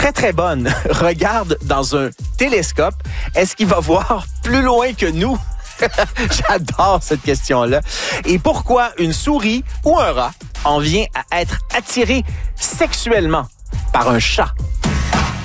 très, très bonne regarde dans un télescope, est-ce qu'il va voir plus loin que nous? J'adore cette question-là. Et pourquoi une souris ou un rat en vient à être attiré sexuellement par un chat?